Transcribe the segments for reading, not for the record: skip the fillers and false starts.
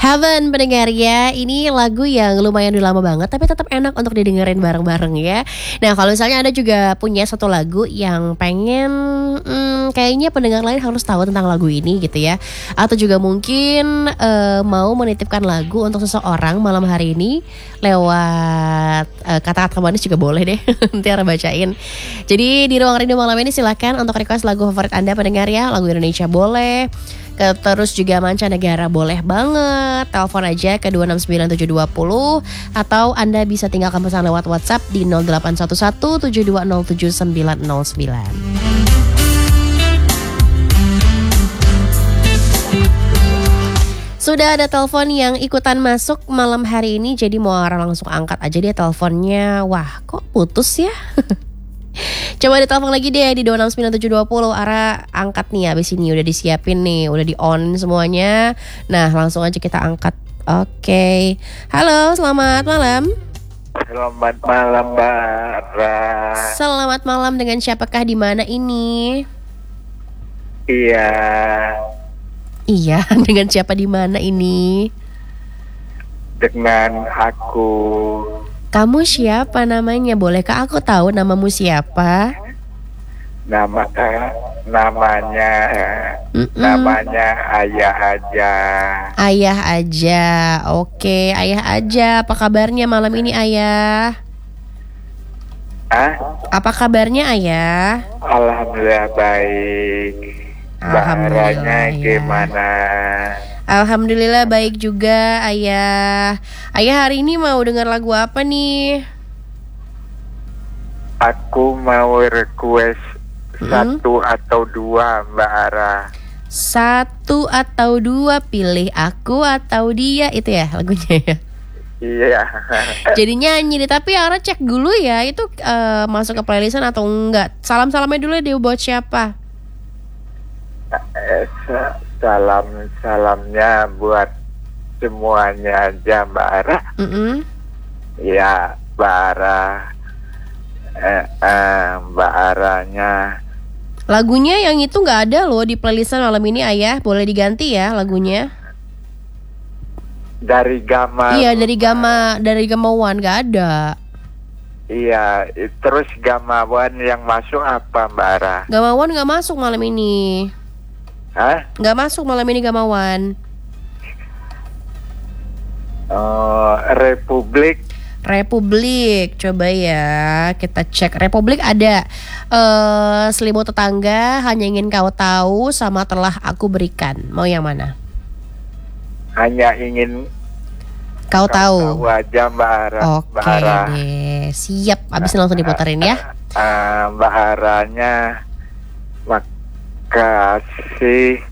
Heaven pendengar ya, ini lagu yang lumayan udah lama banget tapi tetap enak untuk didengerin bareng-bareng ya. Nah kalau misalnya Anda juga punya satu lagu yang pengen kayaknya pendengar lain harus tahu tentang lagu ini gitu ya. Atau juga mungkin mau menitipkan lagu untuk seseorang malam hari ini lewat kata-kata manis juga boleh deh. Nanti Ara bacain. Jadi di Ruang Rindu malam ini silakan untuk request lagu favorit Anda pendengar ya. Lagu Indonesia boleh, terus juga mancanegara boleh banget. Telepon aja ke 269720 atau Anda bisa tinggalkan pesan lewat WhatsApp di 0811-7207-909. Sudah ada telepon yang ikutan masuk malam hari ini, jadi mau orang langsung angkat aja dia teleponnya. Wah, kok putus ya? Coba ditelepon lagi deh di 269720. Ara angkat nih, abis ini udah disiapin nih, udah di on semuanya. Nah langsung aja kita angkat. Oke. Halo, selamat malam. Selamat malam Mbak Ara. Selamat malam, dengan siapakah di mana ini? Iya, dengan siapa di mana ini? dengan aku. Kamu siapa namanya? Bolehkah aku tahu namamu siapa? Namanya Ayah aja. Ayah aja. Oke, Ayah aja. Apa kabarnya malam ini Ayah? Apa kabarnya Ayah? Alhamdulillah baik. Alhamdulillah, Baranya gimana? Alhamdulillah baik juga Ayah. Ayah hari ini mau dengar lagu apa nih? Aku mau request satu atau dua Mbak Ara. Satu atau dua, pilih aku atau dia, itu ya lagunya ya. Iya. Jadi nyanyi deh, tapi Ara cek dulu ya itu masuk ke playlistan atau enggak. Salamnya dulu dia buat siapa? Salamnya buat semuanya aja Mbak Ara. Ya Mbak Ara. Mbak Aranya. Lagunya yang itu nggak ada loh di playlistan malam ini Ayah. Boleh diganti ya lagunya. Dari Gama. Iya dari Gama One nggak ada. Iya, terus Gama One yang masuk apa Mbak Ara? Gama One nggak masuk malam ini. Nggak masuk malam ini Gama One. Republik, coba ya kita cek. Republik ada Selimut Tetangga, Hanya Ingin Kau Tahu, sama Telah Aku Berikan. Mau yang mana? Hanya Ingin Kau Tahu aja Mbak Ara. Oke deh, siap. Abis langsung diputerin ya. Mbak Aranya makasih.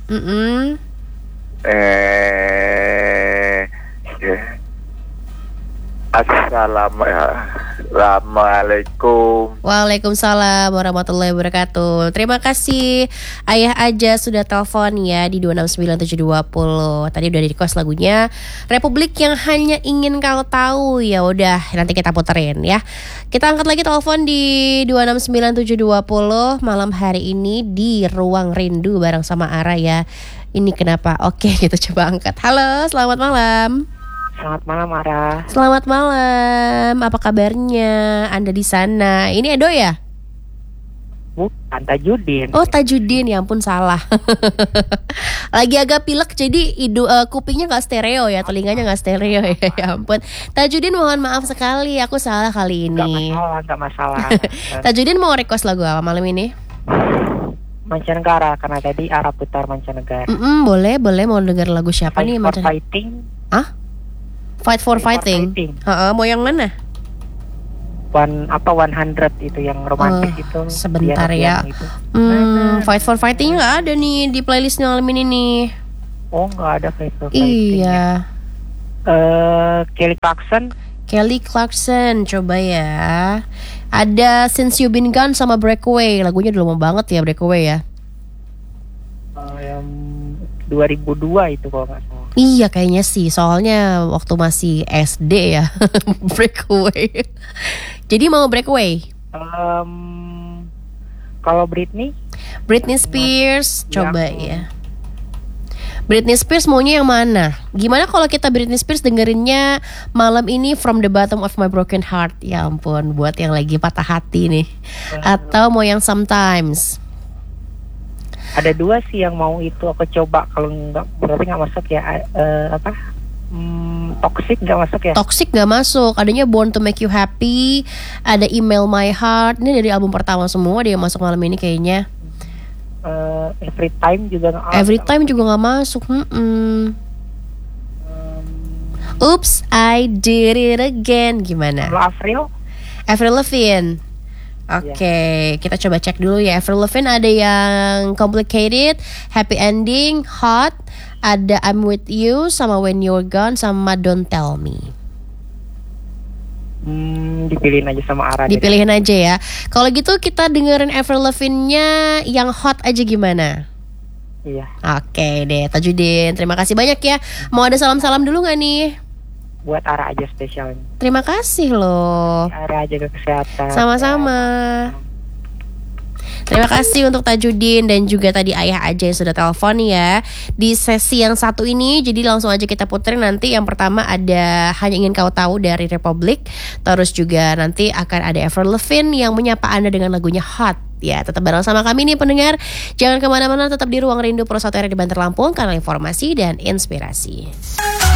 Assalamualaikum. Waalaikumsalam warahmatullahi wabarakatuh. Terima kasih Ayah aja sudah telepon ya di 269720. Tadi udah di-request lagunya Republik yang Hanya Ingin Kau Tahu. Ya udah, nanti kita puterin ya. Kita angkat lagi telepon di 269720 malam hari ini di Ruang Rindu bareng sama Ara ya. Ini kenapa? Oke, kita coba angkat. Halo, selamat malam. Selamat malam Ara. Selamat malam. Apa kabarnya Anda di sana? Ini Edo ya? Bukan, Tajudin. Oh Tajudin, ya ampun salah. Lagi agak pilek jadi kupingnya gak stereo ya, telinganya gak stereo ya. Ya ampun Tajudin, mohon maaf sekali, aku salah kali ini. Gak masalah. Tajudin mau request lagu apa malam ini? Mancanegara, karena tadi Ara putar mancanegara. Boleh mau denger lagu siapa nih? Fight for Fighting. Fight for Fighting. Mau yang mana? 100 itu yang romantis itu. Sebentar ya. Fight for Fighting nggak ada nih di playlistnya malam ini nih. Oh, nggak ada Fight for Fighting. Iya. Kelly Clarkson, coba ya. Ada Since You Been Gone sama Breakaway. Lagunya udah lama banget ya Breakaway ya. Yang 2002 itu kalau nggak salah. Iya kayaknya sih, soalnya waktu masih SD ya. Breakaway. Jadi mau Breakaway? Kalau Britney Spears, coba ya. Britney Spears maunya yang mana? Gimana kalau kita Britney Spears dengerinnya malam ini From the Bottom of My Broken Heart? Ya ampun, buat yang lagi patah hati nih. Atau mau yang Sometimes? Ada dua sih yang mau itu aku coba. Kalau nggak berarti nggak masuk ya. Toxic nggak masuk ya? Toxic nggak masuk. Adanya Born to Make You Happy, ada Email My Heart. Ini dari album pertama semua dia masuk malam ini kayaknya. Every Time juga nggak. Every Time juga nggak masuk. Oops, I did it again. Gimana? Kalau Avril Lavigne. Oke, kita coba cek dulu ya. Avril Lavigne ada yang Complicated, Happy Ending, Hot, ada I'm With You, sama When You're Gone, sama Don't Tell Me. Dipilihin aja sama Ara. Dipilihin aja ya. Kalau gitu kita dengerin Avril Lavigne-nya yang Hot aja gimana? Iya. Oke deh, Tajudin. Terima kasih banyak ya. Mau ada salam-salam dulu gak nih? Buat Ara aja spesial. Terima kasih loh. Ara jaga kesehatan. Sama-sama. Terima kasih untuk Tajudin dan juga tadi Ayah aja yang sudah telepon ya di sesi yang satu ini. Jadi langsung aja kita puterin nanti. Yang pertama ada Hanya Ingin Kau Tahu dari Republik. Terus juga nanti akan ada Avril Lavigne yang menyapa Anda dengan lagunya Hot. Ya, tetap bareng sama kami nih pendengar. Jangan kemana-mana, tetap di Ruang Rindu Pro 1 RRI di Banter Lampung, kanal informasi dan inspirasi.